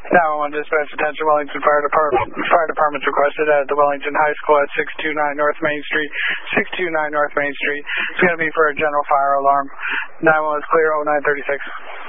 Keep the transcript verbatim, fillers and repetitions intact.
nine one one dispatch, attention Wellington Fire Department. Fire Department's requested at the Wellington High School at six two nine North Main Street. six two nine North Main Street. It's going to be for a general fire alarm. nine one one is clear, oh nine thirty-six.